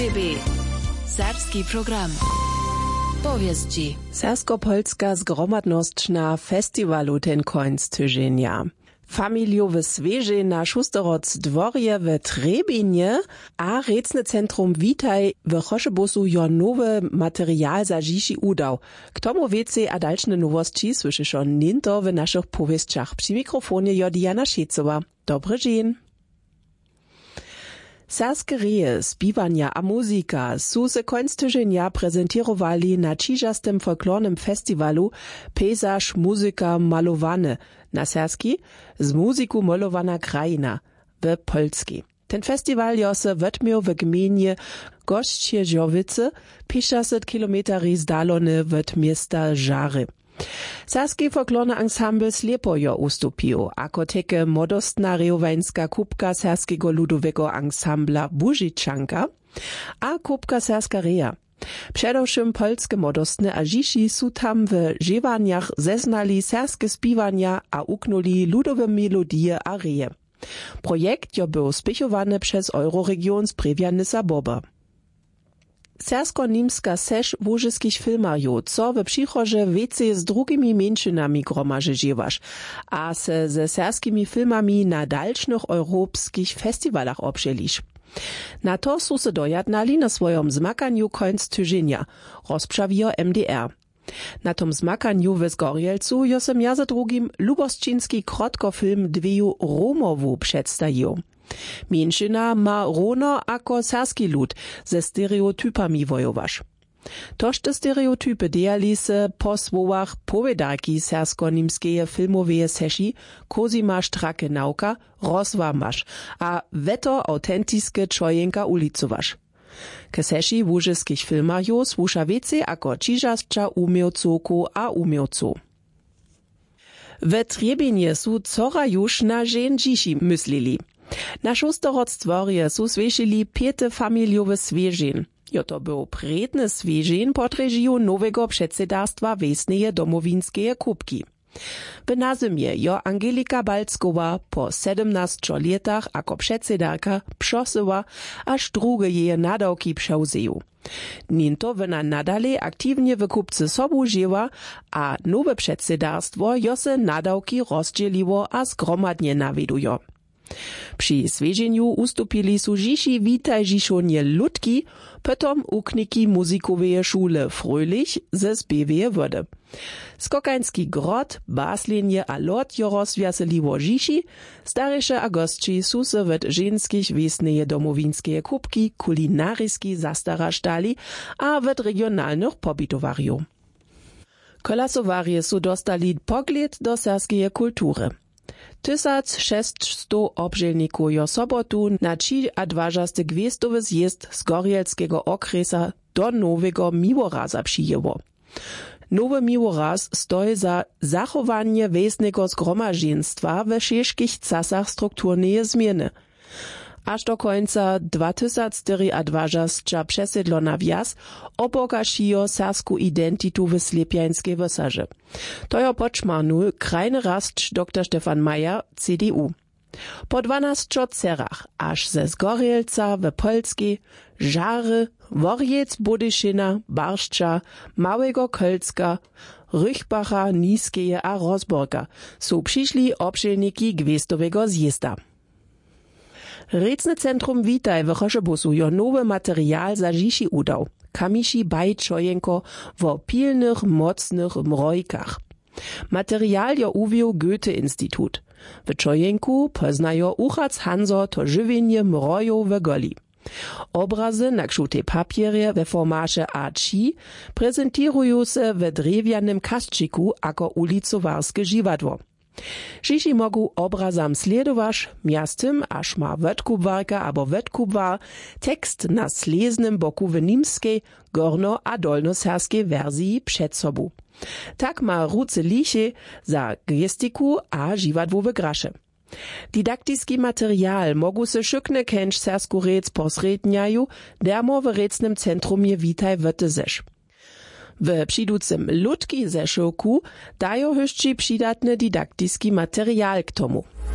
SBB. Serbski program. Powieści. Sersko-polska zgromadność na festiwalu ten końc tygodnia. Familiowe swieże na Schusteroc dworje w Trebinie, a recne centrum Witaj w Choszebusu jo nowy materiał za dziś udał. K tomu więcej a dalsze nowości słyszysz on ninto w naszych powieściach. Przy mikrofonie jo Diana Szecewa. Dobry dzień. Serskie reje, spiwania a muzika su se końc tygodnia prezentowali na čižastym folklornym festiwalu Pejzaż, muzyka, malowane na serski z muzyku malowana krajina w Polski. Ten festiwal jo se wetmiał w gminie Gościeżowice, 50 kilometry zdalone od miasta Żary. Serski folklorny ensemble Slepo jo ustupił, ako teke modostna rejowańska kubka serskiego ludowego ensembla Bužičanka a kubka serska reja. Przedewším polskie modostne a žiši su tam w żewaniach zeznali serskie spiwania a uknuli ludowe melodie a reje. Projekt jo był spiechowany przez Euroregion Sprevia-Nysa Boba. Sersko-nimska sež łużyskich filmarjów, co w przychodzie więcej z drugimi mniejszynami gromaży dziewasz, a se ze serskimi filmami na dalszych europejskich festiwalach obżelisz. Na to su se dojadnali na swojom zmakaniu końc tygodnia, rozprzawio MDR. Na tom zmakaniu w Zgorjelcu jo se między drugim lubosčinski krotkofilm Dveju Romowu przedstawił. Mniejszyna ma rono ako serski lud ze stereotypami wojowasz. Toż te stereotypy dejali se po słowach powiedarki sersko-nimskeje filmoweje seši Kozima Strake nauka rozwamasz, a weto autentiskie czojenka ulicowasz. Ke seši łużyskich filmarjów słusza więcej ako čižasća umiewcoku a umiewcu. W Trebinie su cora już na żen dziś myśleli. Na Schusteroc dworje su swiešili 5 familiowe swieżin. Jo to był predny swieżin pod reżiją nowego przedsedarstwa Wiesneje domowinskeje kubki. W nazymie jo Angelika Balckowa po 17 latach ako przedsedarka przosyła, aż drugie jej nadawki przewzeju. Ninto wena nadale aktywnie w kupce sobu żyła, a nowe przedsedarstwo jo se nadawki rozdzieliło a zgromadnie nawidujo. Przy swieżeniu ustupili su dziś Witaj Żiszonie Ludki, potom ukniki muzikoweje szule Fröhlich ze spieweje wody. Skokański grot, baslinie a lot jo rozwiaseliło dziś, starysze a gostči su se wet ženskich wiesneje domowinskeje kubki kulinaryski zastarasztali a wet regionalnych pobitowariów. Kolasowarje su dostali pogled do serskeje kultury. 1600 obżelników jo sobotu na 23. gwiestowy zjezd z Gorjelskiego okresa do nowego miłoraza przyjęło. Nowy miłoraz stoi za zachowanie wiesnego zgromadzeństwa we wszystkich czasach strukturnej zmiany. Aż do końca 2024 przesiedlona wjazd obogaciło sersku identitu w Slepiańskiej Wysaży. To jo poczmarnul krajny rastcz dr Stefan Mayer, CDU. Po 12 cerach, aż ze Zgorjelca w Polski, Żary, Worjec, Budyszyna, Barszcza, Małego Kölska, Rychbacha, Niskeje a Rozborka su przyszli obżelniki gwiestowego zjezda. Recne centrum Witaj w Choszebusu jo nowy materiał za dziś udał. Kamiši Bajčojenko w pilnych, mocnych mrojkach. Materiał jo uwił Goethe-Institut. W Czojenku poznajo Uchac Hanzo to żywienie mrojów w goli. Obrazy na krzutej papierie we formacie A3 prezentują się w drewnianym kaszczyku jako ulicowarskie dziwadło. Dziś mogą obrazam sledować, miastym aż ma wetkubwarka albo wetkubwar tekst na sleznym boku w nimskiej, gorno- a dolnoserskiej wersji przed sobą. Tak ma ruce liche za gestiku a dziwadło w grasze. Didaktiski materiał mogą się szykne kęcz sersku rec posredniaju, dermo w recnym centrumie Witaj wetezesz. W przyducym Ludki zeszyłku dają jeszcze przydatny didaktiski materiał k tomu.